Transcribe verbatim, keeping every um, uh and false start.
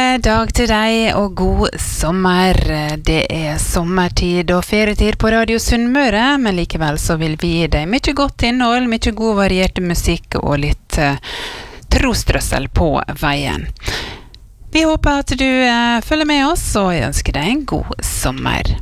dag til deg og god sommer. Det er sommertid og ferietid på Radio Sunnmøre, men likevel så vil vi gi deg mye godt innhold, mye god variert musikk og litt uh, trostrøssel på veien. Vi håper at du uh, følger med oss, og jeg ønsker deg en god sommer.